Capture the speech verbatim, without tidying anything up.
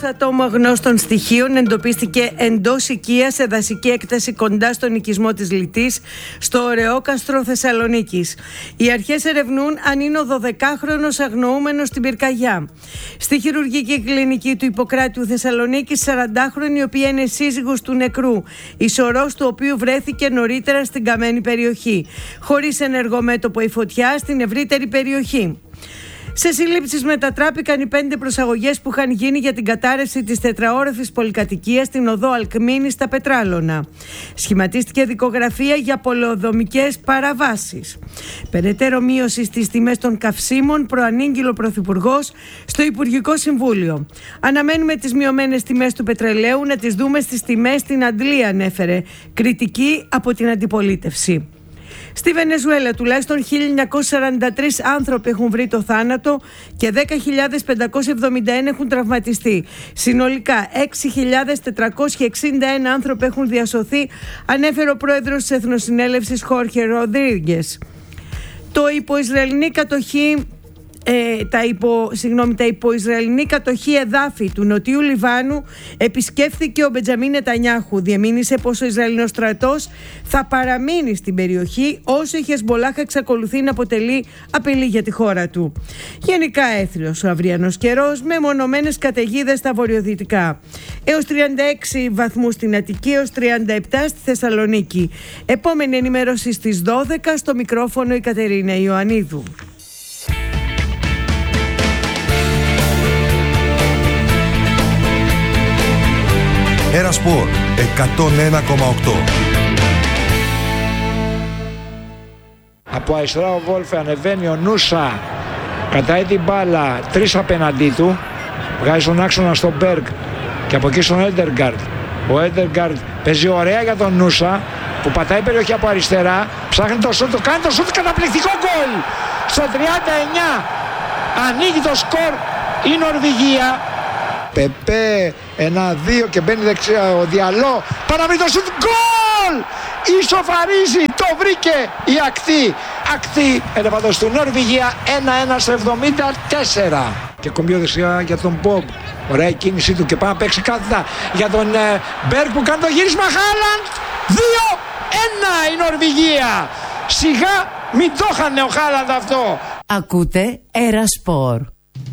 άτομο αγνώστων στοιχείων εντοπίστηκε εντός οικίας σε δασική έκταση κοντά στον οικισμό της Λυτής, στο Ωρεόκαστρο Θεσσαλονίκης. Οι αρχές ερευνούν αν είναι ο δωδεκάχρονος αγνοούμενος στην πυρκαγιά. Στη χειρουργική κλινική του Ιπποκράτειου Θεσσαλονίκης, σαραντάχρονη, η οποία είναι σύζυγος του νεκρού, η σωρός του οποίου βρέθηκε νωρίτερα στην καμένη περιοχή, χωρίς ενεργό μέτωπο η φωτιά στην ευρύτερη περιοχή. Σε συλλήψεις μετατράπηκαν οι πέντε προσαγωγές που είχαν γίνει για την κατάρρευση της τετραόροφης πολυκατοικίας στην οδό Αλκμήνη στα Πετράλωνα. Σχηματίστηκε δικογραφία για πολεοδομικές παραβάσεις. Περαιτέρω μείωση στις τιμές των καυσίμων προανήγγειλε ο Πρωθυπουργός στο Υπουργικό Συμβούλιο. Αναμένουμε τις μειωμένες τιμές του πετρελαίου να τις δούμε στις τιμές στην Αντλία, ανέφερε, κριτική από την αντιπολίτευση. Στη Βενεζουέλα τουλάχιστον χίλια εννιακόσιοι σαράντα τρεις άνθρωποι έχουν βρει το θάνατο και δέκα χιλιάδες πεντακόσιοι εβδομήντα ένα έχουν τραυματιστεί. Συνολικά έξι χιλιάδες τετρακόσιοι εξήντα ένα άνθρωποι έχουν διασωθεί, ανέφερε ο πρόεδρος της Εθνοσυνέλευσης Χόρχε Ροδρίγκες. Το υποϊσραηλινή κατοχή Ε, τα, υπο, συγγνώμη, τα υποϊσραηλινή κατοχή εδάφη του Νοτιού Λιβάνου επισκέφθηκε ο Μπεντζαμίν Νετανιάχου. Διαμήνυσε πως ο Ισραηλινός στρατός θα παραμείνει στην περιοχή όσο η Χεσμολάχ εξακολουθεί να αποτελεί απειλή για τη χώρα του. Γενικά έθριος ο αυριανός καιρός με μονομένες καταιγίδες στα βορειοδυτικά. Έως τριάντα έξι βαθμούς στην Αττική, έως τριάντα επτά στη Θεσσαλονίκη. Επόμενη ενημέρωση στις δώδεκα, στο μικρόφωνο η Κατερίνα Ιωαννίδου. Ένα Σπορ εκατόν ένα κόμμα οκτώ. Από αριστερά ο Βόλφε, ανεβαίνει ο Νούσα, κατάει την μπάλα, τρεις απέναντί του, βγάζει τον άξονα στον Μπέργκ και από εκεί στον Έντεργαρντ. Ο Έντεργαρντ παίζει ωραία για τον Νούσα που πατάει περιοχή από αριστερά, ψάχνει το σούτ, το κάνει το σούτ, καταπληκτικό γκολ! Στο τριάντα εννιά ανοίγει το σκορ η Νορβηγία. Πεπέ, ένα δύο και μπαίνει δεξιά ο Διαλό, παραβεί το σουτ, γκολ! Ισοφαρίζει, το βρήκε η ακτή. Ακτή, ελεφαντός του Νορβηγία, ένα ένα στο εβδομήντα τέσσερα. Και κομπιό δεξιά για τον Μπομπ, ωραία η κίνησή του και πάει να παίξει κάθετα για τον ε, Μπέρκ που κάνει το γύρισμα. Χάλαντ, δύο ένα η Νορβηγία. Σιγά μην το είχανε ο Χάλαντ αυτό. Ακούτε Ένα Σπορ.